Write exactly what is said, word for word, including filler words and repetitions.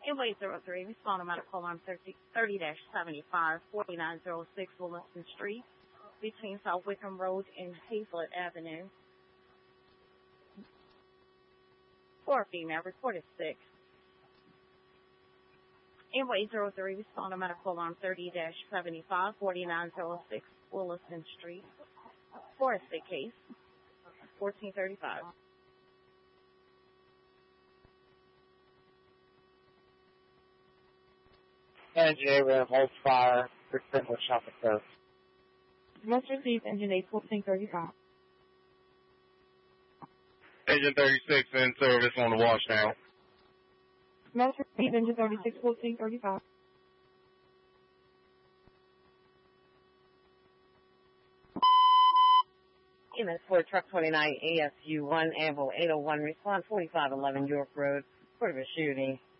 Anyway, zero three, respond to medical alarm thirty dash seventy-five, forty-nine oh six Williston Street, between South Wickham Road and Hazlet Avenue. For a female, reported sick. Anyway, zero three, respond to medical alarm thirty dash seventy-five, forty-nine oh six Williston Street, for a sick case, fourteen thirty-five. Engine eight, we have hold fire, for Brentwood Shopping Coast. Must receive engine eight, fourteen thirty-five. Engine thirty-six in service on the wash now. Must receive engine thirty-six, fourteen thirty-five. E M S for truck twenty-nine A S U one, Anvil eight oh one, respond forty-five eleven York Road, for a shooting.